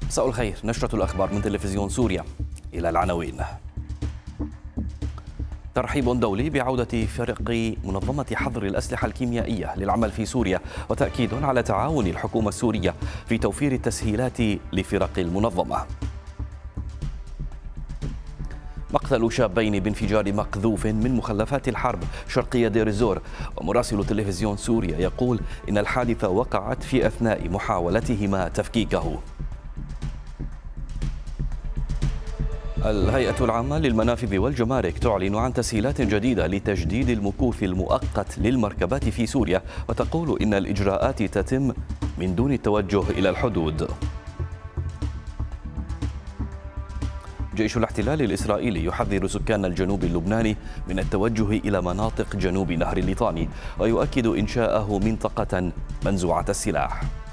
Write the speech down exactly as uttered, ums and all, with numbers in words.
مساء الخير. نشرة الأخبار من تلفزيون سوريا. إلى العناوين. ترحيب دولي بعودة فرق منظمة حظر الأسلحة الكيميائية للعمل في سوريا، وتأكيد على تعاون الحكومة السورية في توفير التسهيلات لفرق المنظمة. مقتل شابين بانفجار مقذوف من مخلفات الحرب شرقية دير الزور، ومراسل تلفزيون سوريا يقول إن الحادثة وقعت في أثناء محاولتهما تفكيكه. الهيئة العامة للمنافذ والجمارك تعلن عن تسهيلات جديدة لتجديد المكوث المؤقت للمركبات في سوريا، وتقول إن الإجراءات تتم من دون التوجه إلى الحدود. جيش الاحتلال الإسرائيلي يحذر سكان الجنوب اللبناني من التوجه إلى مناطق جنوب نهر الليطاني، ويؤكد إنشاءه منطقة منزوعة السلاح.